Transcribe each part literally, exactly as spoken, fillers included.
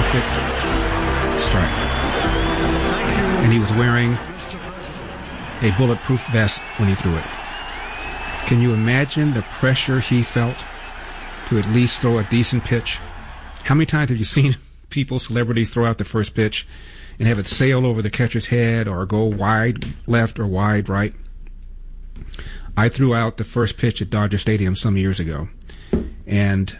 perfect strike. And he was wearing a bulletproof vest when he threw it. Can you imagine the pressure he felt to at least throw a decent pitch? How many times have you seen people, celebrities, throw out the first pitch and have it sail over the catcher's head or go wide left or wide right? I threw out the first pitch at Dodger Stadium some years ago, and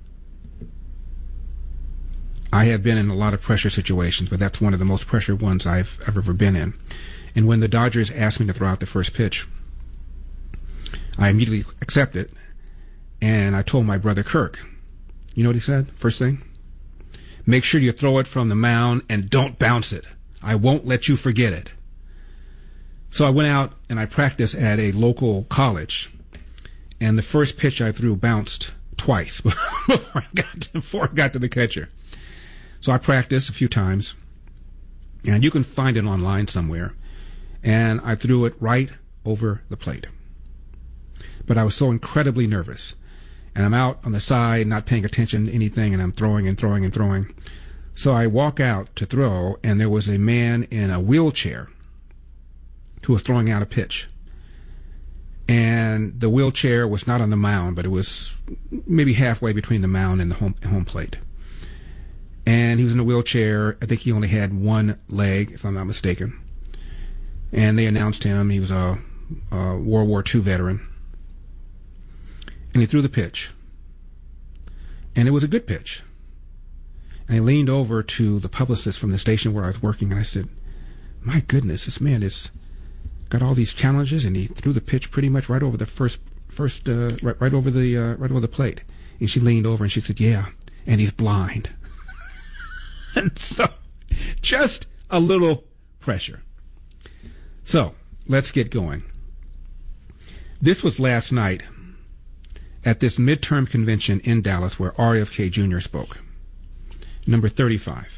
I have been in a lot of pressure situations, but that's one of the most pressured ones I've ever been in. And when the Dodgers asked me to throw out the first pitch, I immediately accepted, and I told my brother Kirk. You know what he said? First thing? Make sure you throw it from the mound and don't bounce it. I won't let you forget it. So I went out and I practiced at a local college, and the first pitch I threw bounced twice before I got to, before I got to the catcher. So I practiced a few times, and you can find it online somewhere, and I threw it right over the plate. But I was so incredibly nervous, and I'm out on the side not paying attention to anything, and I'm throwing and throwing and throwing. So I walk out to throw, and there was a man in a wheelchair who was throwing out a pitch. And the wheelchair was not on the mound, but it was maybe halfway between the mound and the home, home plate. And he was in a wheelchair. I think he only had one leg, if I'm not mistaken. And they announced him. He was a, a World War Two veteran. And he threw the pitch. And it was a good pitch. And I leaned over to the publicist from the station where I was working, and I said, my goodness, this man is got all these challenges, and he threw the pitch pretty much right over the first, first, uh, right, right over the, uh, right over the plate. And she leaned over and she said, yeah, and he's blind. And so, just a little pressure. So, let's get going. This was last night at this midterm convention in Dallas where R F K Junior spoke. Number thirty-five.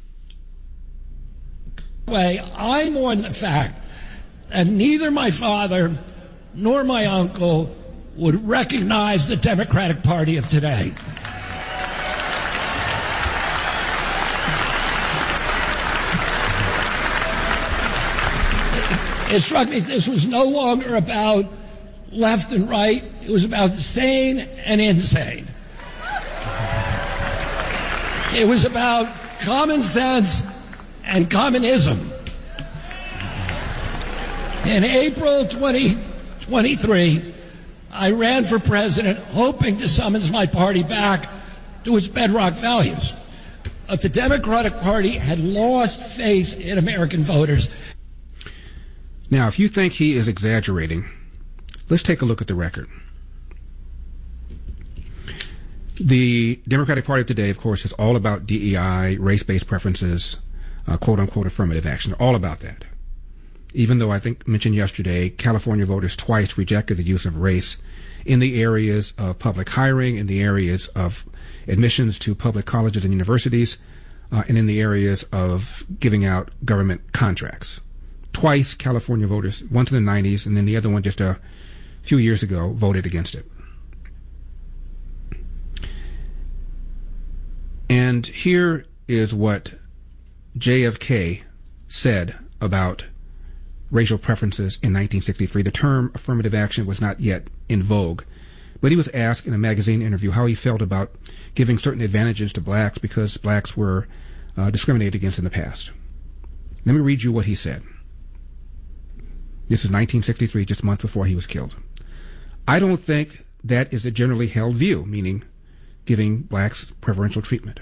Way, I mourn the fact that neither my father nor my uncle would recognize the Democratic Party of today. It struck me this was no longer about left and right. It was about sane and insane. It was about common sense and communism. In April twenty twenty-three, I ran for president hoping to summons my party back to its bedrock values. But the Democratic Party had lost faith in American voters. Now, if you think he is exaggerating, let's take a look at the record. The Democratic Party of today, of course, is all about D E I, race-based preferences, uh, quote-unquote affirmative action. They're all about that. Even though I think mentioned yesterday, California voters twice rejected the use of race in the areas of public hiring, in the areas of admissions to public colleges and universities, uh, and in the areas of giving out government contracts. Twice California voters, once in the nineties, and then the other one just a few years ago, voted against it. And here is what J F K said about racial preferences in nineteen sixty-three. The term affirmative action was not yet in vogue, but he was asked in a magazine interview how he felt about giving certain advantages to blacks because blacks were uh, discriminated against in the past. Let me read you what he said. This is nineteen sixty-three, just a month before he was killed. I don't think that is a generally held view, meaning giving blacks preferential treatment.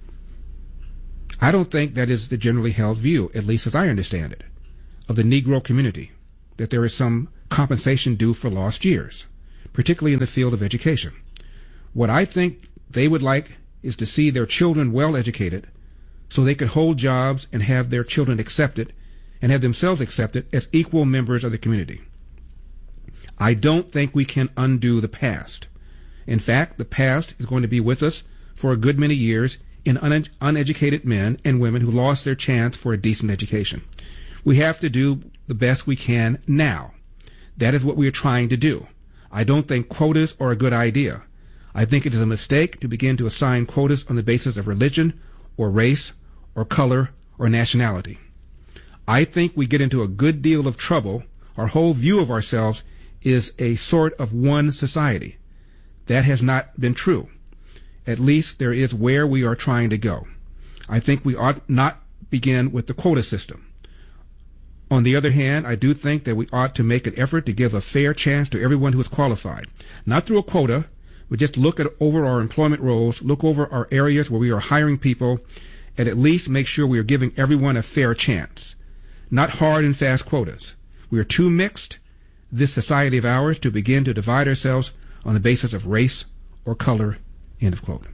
I don't think that is the generally held view, at least as I understand it, of the Negro community, that there is some compensation due for lost years, particularly in the field of education. What I think they would like is to see their children well educated so they could hold jobs and have their children accepted and have themselves accepted as equal members of the community. I don't think we can undo the past. In fact, the past is going to be with us for a good many years in un- uneducated men and women who lost their chance for a decent education. We have to do the best we can now. That is what we are trying to do. I don't think quotas are a good idea. I think it is a mistake to begin to assign quotas on the basis of religion or race or color or nationality. I think we get into a good deal of trouble. Our whole view of ourselves is a sort of one society. That has not been true. At least there is where we are trying to go. I think we ought not begin with the quota system. On the other hand, I do think that we ought to make an effort to give a fair chance to everyone who is qualified. Not through a quota, but just look at over our employment roles, look over our areas where we are hiring people, and at least make sure we are giving everyone a fair chance. Not hard and fast quotas. We are too mixed, this society of ours, to begin to divide ourselves on the basis of race or color, end of quote.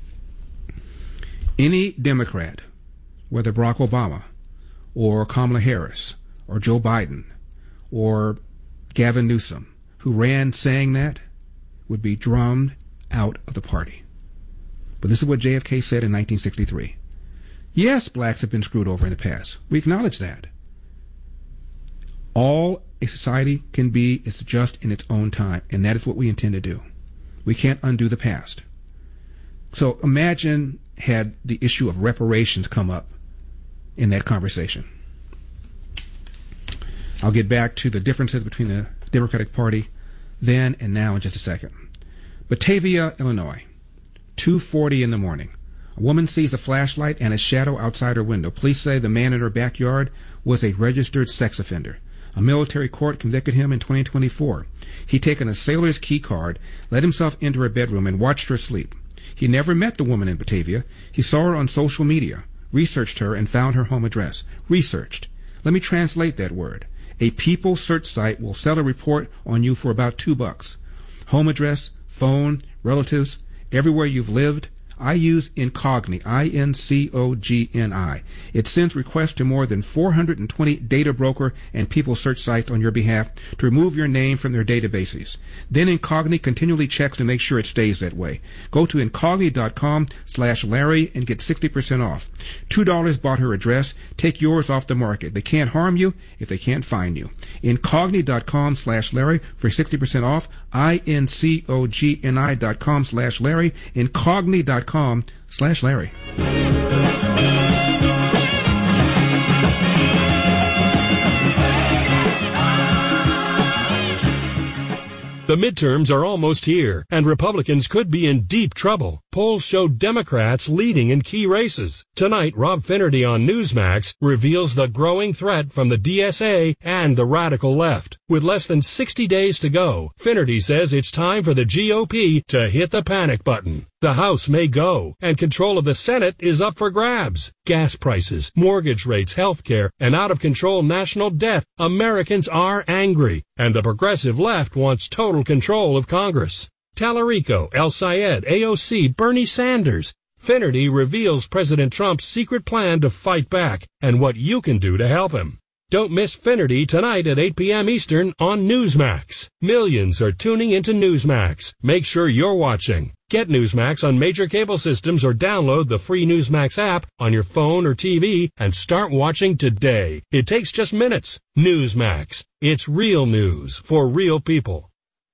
Any Democrat, whether Barack Obama or Kamala Harris or Joe Biden or Gavin Newsom, who ran saying that, would be drummed out of the party. But this is what J F K said in nineteen sixty-three. Yes, blacks have been screwed over in the past. We acknowledge that. All a society can be is just in its own time, and that is what we intend to do. We can't undo the past. So imagine had the issue of reparations come up in that conversation. I'll get back to the differences between the Democratic Party then and now in just a second. Batavia, Illinois, two forty in the morning. A woman sees a flashlight and a shadow outside her window. Police say the man in her backyard was a registered sex offender. A military court convicted him in twenty twenty-four. He'd taken a sailor's key card, let himself into her bedroom, and watched her sleep. He never met the woman in Batavia. He saw her on social media, researched her, and found her home address. Researched. Let me translate that word. A people search site will sell a report on you for about two bucks. Home address, phone, relatives, everywhere you've lived. I use Incogni, I N C O G N I. It sends requests to more than four hundred twenty data broker and people search sites on your behalf to remove your name from their databases. Then Incogni continually checks to make sure it stays that way. Go to Incogni.com slash Larry and get sixty percent off. two dollars bought her address. Take yours off the market. They can't harm you if they can't find you. Incogni.com slash Larry for sixty percent off. I N C O G N I dot com slash Larry. Incogni.com com slash Larry. The midterms are almost here, and Republicans could be in deep trouble. Polls show Democrats leading in key races. Tonight, Rob Finnerty on Newsmax reveals the growing threat from the D S A and the radical left. With less than sixty days to go, Finnerty says it's time for the G O P to hit the panic button. The House may go, and control of the Senate is up for grabs. Gas prices, mortgage rates, health care, and out-of-control national debt. Americans are angry, and the progressive left wants total control of Congress. Tallarico, El Sayed, A O C, Bernie Sanders. Finnerty reveals President Trump's secret plan to fight back and what you can do to help him. Don't miss Finnerty tonight at eight p.m. Eastern on Newsmax. Millions are tuning into Newsmax. Make sure you're watching. Get Newsmax on major cable systems or download the free Newsmax app on your phone or T V and start watching today. It takes just minutes. Newsmax. It's real news for real people.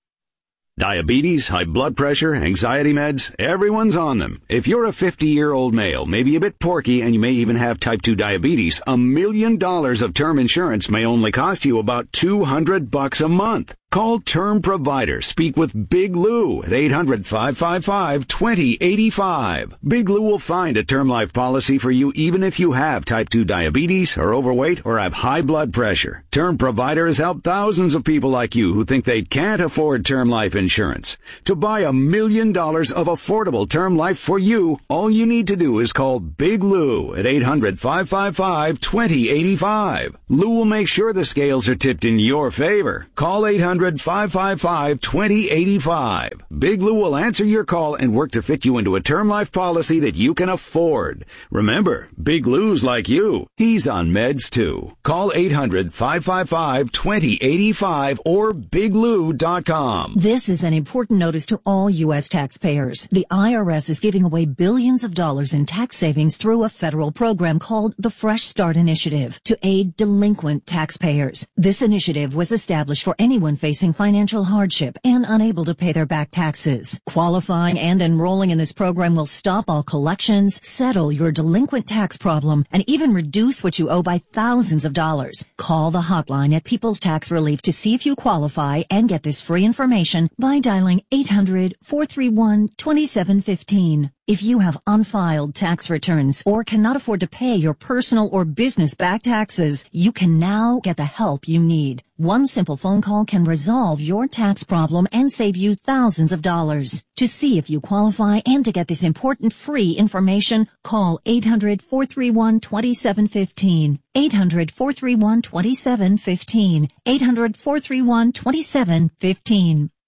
Diabetes, high blood pressure, anxiety meds, everyone's on them. If you're a fifty-year-old male, maybe a bit porky, and you may even have type two diabetes, a million dollars of term insurance may only cost you about two hundred bucks a month. Call Term Provider. Speak with Big Lou at eight hundred, five five five, two zero eight five. Big Lou will find a term life policy for you even if you have type two diabetes, are overweight, or have high blood pressure. Term Provider has helped thousands of people like you who think they can't afford term life insurance. To buy a million dollars of affordable term life for you, all you need to do is call Big Lou at eight hundred, five five five, two zero eight five. Lou will make sure the scales are tipped in your favor. Call eight hundred, five five five, two zero eight five. Big Lou will answer your call and work to fit you into a term life policy that you can afford. Remember, Big Lou's like you. He's on meds too. Call eight hundred, five five five, two zero eight five or big lou dot com. This is an important notice to all U S taxpayers. The I R S is giving away billions of dollars in tax savings through a federal program called the Fresh Start Initiative to aid delinquent taxpayers. This initiative was established for anyone facing facing financial hardship and unable to pay their back taxes. Qualifying and enrolling in this program will stop all collections, settle your delinquent tax problem, and even reduce what you owe by thousands of dollars. Call the hotline at People's Tax Relief to see if you qualify and get this free information by dialing eight hundred, four three one, two seven one five. If you have unfiled tax returns or cannot afford to pay your personal or business back taxes, you can now get the help you need. One simple phone call can resolve your tax problem and save you thousands of dollars. To see if you qualify and to get this important free information, call eight hundred, four three one, two seven one five. eight hundred, four three one, two seven one five. eight hundred, four three one, two seven one five.